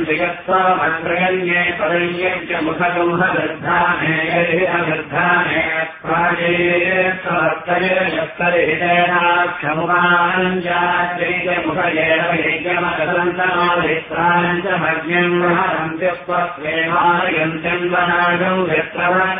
यत्त्वमग्रगण्ये परय्यज्ञ मुखगुंहगर्धाने अगर्धाने प्राजेत्तवर्तये यत्तरिहितेनाक्षमुखाञ्जाद्यैकमुखयेन यज्ञमकसन्तमाधित्राञ्च मज्ञम् हरन्त्यस्त्वस्वेमायन्त्यन्वनागम् यत्र